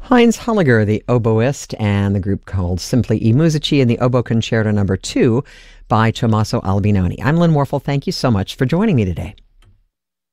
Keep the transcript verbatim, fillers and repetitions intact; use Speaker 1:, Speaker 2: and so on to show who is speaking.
Speaker 1: Heinz Holliger, the oboist, and the group called Simply I Musici, and the Oboe Concerto Number Two by Tommaso Albinoni. I'm Lynn Warfel. Thank you so much for joining me today.